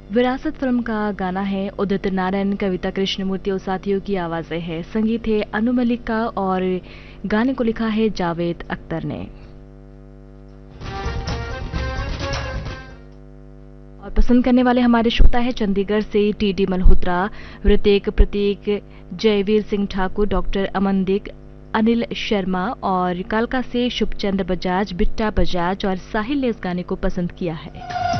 विरासत फिल्म का गाना है। उदित नारायण, कविता कृष्णमूर्ति और साथियों की आवाजें हैं। संगीत है अनु मलिक का और गाने को लिखा है जावेद अख्तर ने। और पसंद करने वाले हमारे श्रोता है चंडीगढ़ से टीडी मल्होत्रा, ऋतिक, प्रतीक, जयवीर सिंह ठाकुर, डॉक्टर अमनदीप, अनिल शर्मा और कालका से शुभचंद्र बजाज, बिट्टा बजाज और साहिल ने इस गाने को पसंद किया है।